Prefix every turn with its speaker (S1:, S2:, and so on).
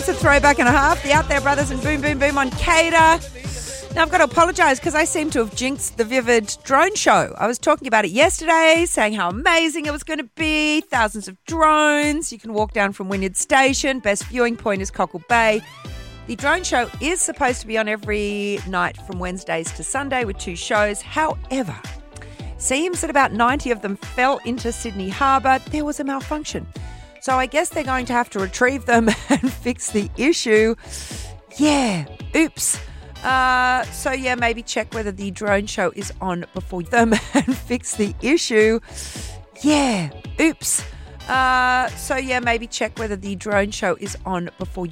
S1: It's a throwback and a half. The Out There Brothers and Boom Boom Boom on Cater. Now, I've got to apologise because I seem to have jinxed the Vivid drone show. I was talking about it yesterday, saying how amazing it was going to be. Thousands of drones. You can walk down from Wynyard Station. Best viewing point is Cockle Bay. The drone show is supposed to be on every night from Wednesdays to Sunday with 2 shows. However, seems that about 90 of them fell into Sydney Harbour. There was a malfunction. So I guess they're going to have to retrieve them and fix the issue. Yeah, oops. Maybe check whether the drone show is on before them and fix the issue. Yeah, oops. Maybe check whether the drone show is on before